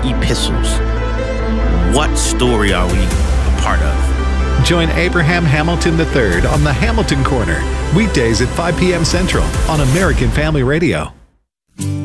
epistles. What story are we a part of? Join Abraham Hamilton III on the Hamilton Corner, weekdays at 5 p.m. Central on American Family Radio.